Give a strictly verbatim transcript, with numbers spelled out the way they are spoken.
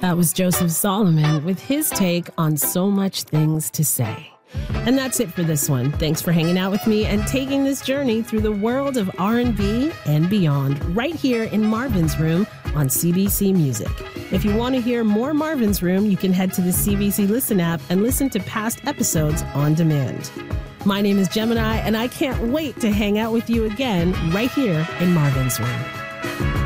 That was Joseph Solomon with his take on So Much Things to Say. And that's it for this one. Thanks for hanging out with me and taking this journey through the world of R and B and beyond right here in Marvin's Room on C B C Music. If you want to hear more Marvin's Room, you can head to the C B C Listen app and listen to past episodes on demand. My name is Gemini, and I can't wait to hang out with you again right here in Marvin's Room.